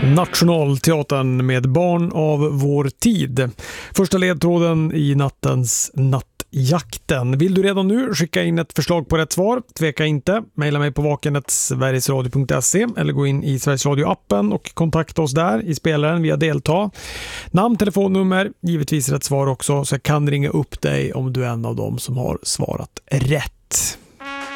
Nationalteatern med barn av vår tid. Första ledtråden i nattens nattjakten. Vill du redan nu skicka in ett förslag på rätt svar? Tveka inte. Maila mig på vaken@sverigesradio.se eller gå in i Sveriges Radio-appen och kontakta oss där i spelaren via delta. Namn, telefonnummer, givetvis rätt svar också, så jag kan ringa upp dig om du är en av dem som har svarat rätt.